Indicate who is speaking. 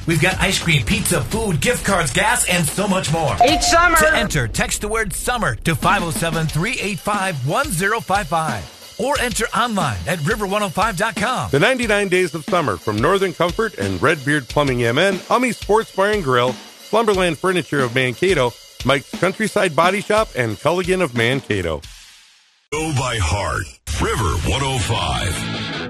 Speaker 1: We've got ice cream, pizza, food, gift cards, gas, and so much more.
Speaker 2: Each summer!
Speaker 1: To enter, text the word SUMMER to 507-385-1055. Or enter online at river105.com.
Speaker 3: The 99 Days of Summer from Northern Comfort and Redbeard Plumbing MN, Ummy Sports Bar and Grill, Slumberland Furniture of Mankato, Mike's Countryside Body Shop, and Culligan of Mankato.
Speaker 4: Go by heart. River 105.